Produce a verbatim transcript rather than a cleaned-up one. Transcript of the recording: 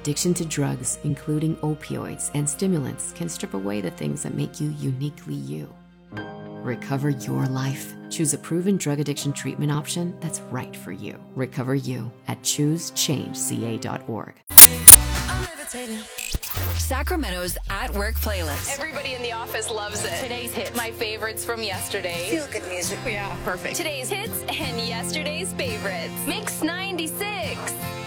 Addiction to drugs, including opioids and stimulants, can strip away the things that make you uniquely you. Recover your life. Choose a proven drug addiction treatment option that's right for you. Recover You at choose change c a dot org. Sacramento's At Work playlist. Everybody in the office loves it. Today's hit, my favorites from yesterday. Feel good music. Yeah, perfect. Today's hits and yesterday's favorites. Mix ninety-six.